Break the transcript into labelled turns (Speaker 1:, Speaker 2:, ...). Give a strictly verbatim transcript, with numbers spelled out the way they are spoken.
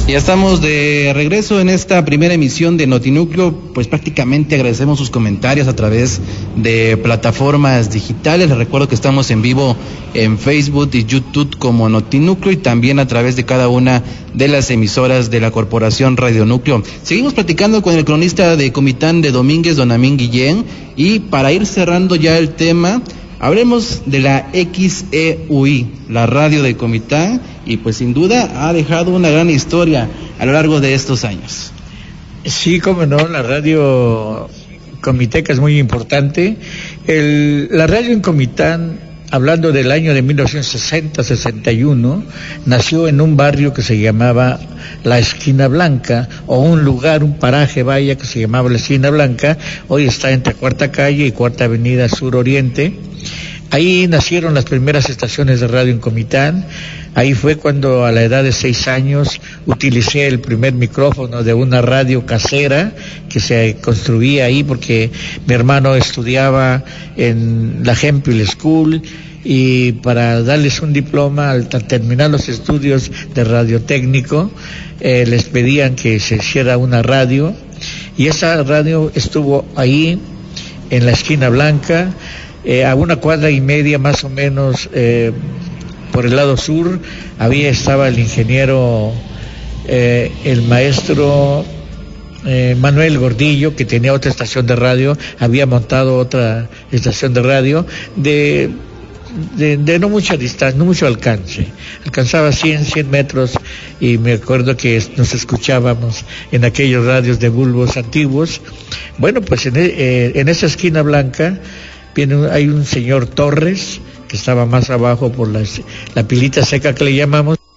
Speaker 1: Ya estamos de regreso en esta primera emisión de Notinúcleo. Pues prácticamente agradecemos sus comentarios a través de plataformas digitales. Les recuerdo que estamos en vivo en Facebook y YouTube como Notinúcleo y también a través de cada una de las emisoras de la Corporación Radio Núcleo. Seguimos platicando con el cronista de Comitán de Domínguez, don Amín Guillén, y para ir cerrando ya el tema, hablemos de la X E U I, la radio de Comitán, y pues sin duda ha dejado una gran historia a lo largo de estos años.
Speaker 2: Sí, cómo no, la radio comiteca es muy importante. El, la radio en Comitán, hablando del año de mil novecientos sesenta sesenta y uno, nació en un barrio que se llamaba La Esquina Blanca, o un lugar, un paraje, vaya, que se llamaba La Esquina Blanca. Hoy está entre Cuarta Calle y Cuarta Avenida Sur Oriente. Ahí nacieron las primeras estaciones de radio en Comitán. Ahí fue cuando a la edad de seis años utilicé el primer micrófono de una radio casera que se construía ahí, porque mi hermano estudiaba en la Hemphill School, y para darles un diploma al terminar los estudios de radiotécnico eh, les pedían que se hiciera una radio, y esa radio estuvo ahí en La Esquina Blanca. Eh, a una cuadra y media más o menos eh, por el lado sur había estaba el ingeniero eh, el maestro eh, Manuel Gordillo, que tenía otra estación de radio, había montado otra estación de radio de De, de no mucha distancia, no mucho alcance, alcanzaba cien metros, y me acuerdo que nos escuchábamos en aquellos radios de bulbos antiguos. Bueno, pues en, eh, en esa Esquina Blanca viene, hay un señor Torres, que estaba más abajo por la, la pilita seca que le llamamos.